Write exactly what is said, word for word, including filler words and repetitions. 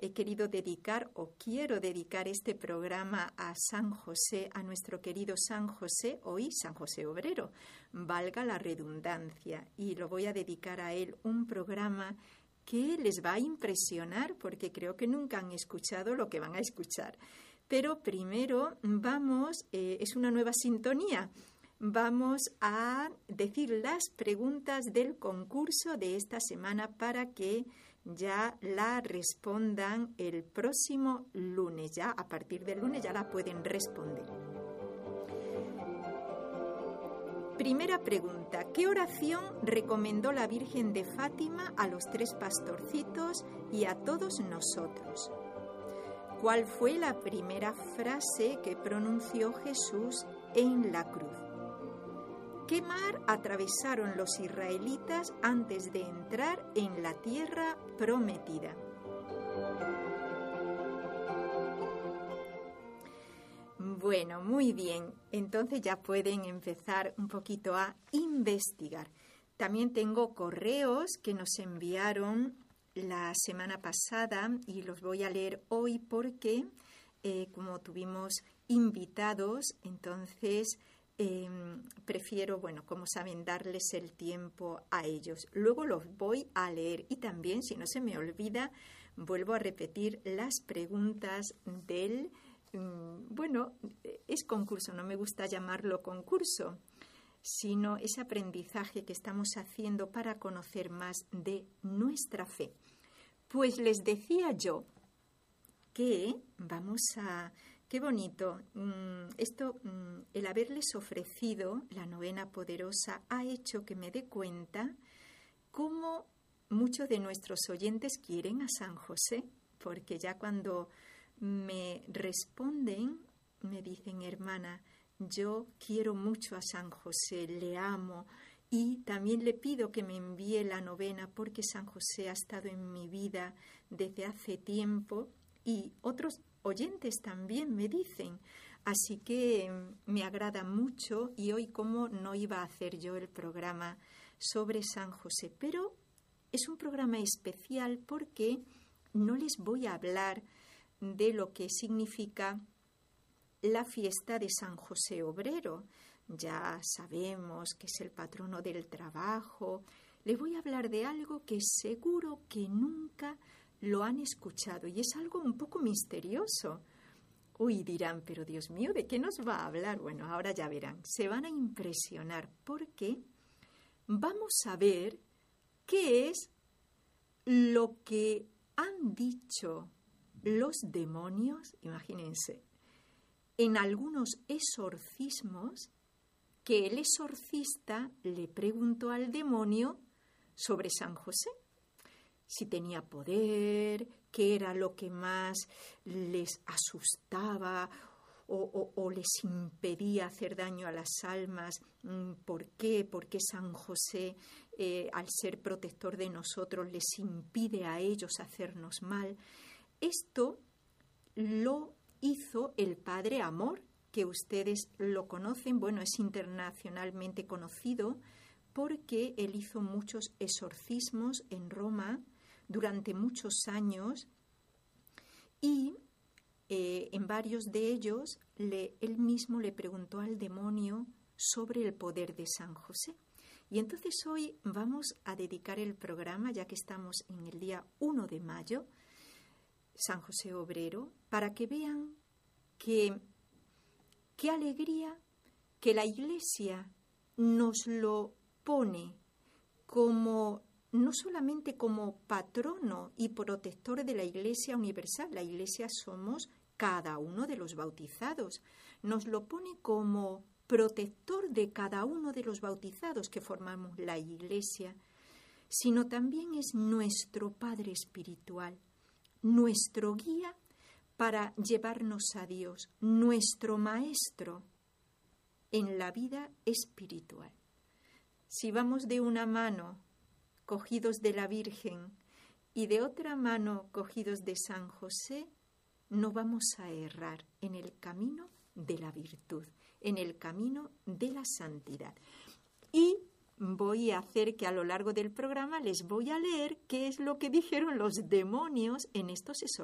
he querido dedicar o quiero dedicar este programa a San José, a nuestro querido San José, hoy San José Obrero, valga la redundancia, y lo voy a dedicar a él, un programa que les va a impresionar porque creo que nunca han escuchado lo que van a escuchar. Pero primero vamos, eh, es una nueva sintonía, vamos a decir las preguntas del concurso de esta semana para que ya la respondan el próximo lunes. Ya a partir del lunes ya la pueden responder. Primera pregunta. ¿Qué oración recomendó la Virgen de Fátima a los tres pastorcitos y a todos nosotros? ¿Cuál fue la primera frase que pronunció Jesús en la cruz? ¿Qué mar atravesaron los israelitas antes de entrar en la tierra prometida? Bueno, muy bien. Entonces ya pueden empezar un poquito a investigar. También tengo correos que nos enviaron la semana pasada y los voy a leer hoy porque eh, como tuvimos invitados, entonces eh, prefiero, bueno, como saben, darles el tiempo a ellos. Luego los voy a leer y también, si no se me olvida, vuelvo a repetir las preguntas del, mm, bueno, es concurso, no me gusta llamarlo concurso, sino ese aprendizaje que estamos haciendo para conocer más de nuestra fe. Pues les decía yo que vamos a... Qué bonito. Esto, el haberles ofrecido la novena poderosa ha hecho que me dé cuenta cómo muchos de nuestros oyentes quieren a San José, porque ya cuando me responden, me dicen, hermana, yo quiero mucho a San José, le amo y también le pido que me envíe la novena porque San José ha estado en mi vida desde hace tiempo y otros oyentes también me dicen. Así que me agrada mucho y hoy como no iba a hacer yo el programa sobre San José, pero es un programa especial porque no les voy a hablar de lo que significa la fiesta de San José Obrero. Ya sabemos que es el patrono del trabajo. Les voy a hablar de algo que seguro que nunca lo han escuchado y es algo un poco misterioso. Uy, dirán, pero Dios mío, ¿de qué nos va a hablar? Bueno, ahora ya verán, se van a impresionar porque vamos a ver qué es lo que han dicho los demonios, imagínense, en algunos exorcismos que el exorcista le preguntó al demonio sobre San José. Si tenía poder, qué era lo que más les asustaba o, o, o les impedía hacer daño a las almas. ¿Por qué? ¿Por qué San José, eh, al ser protector de nosotros, les impide a ellos hacernos mal? Esto lo hizo el Padre Amor, que ustedes lo conocen, bueno, es internacionalmente conocido porque él hizo muchos exorcismos en Roma durante muchos años y eh, en varios de ellos le, él mismo le preguntó al demonio sobre el poder de San José. Y entonces hoy vamos a dedicar el programa, ya que estamos en el día primero de mayo, San José Obrero, para que vean que qué alegría que la Iglesia nos lo pone como no solamente como patrono y protector de la Iglesia universal, la Iglesia somos cada uno de los bautizados, nos lo pone como protector de cada uno de los bautizados que formamos la Iglesia, sino también es nuestro Padre espiritual, nuestro guía para llevarnos a Dios, nuestro Maestro en la vida espiritual. Si vamos de una mano cogidos de la Virgen y de otra mano cogidos de San José, no vamos a errar en el camino de la virtud, en el camino de la santidad. Y voy a hacer que a lo largo del programa les voy a leer qué es lo que dijeron los demonios en estos exorcismos.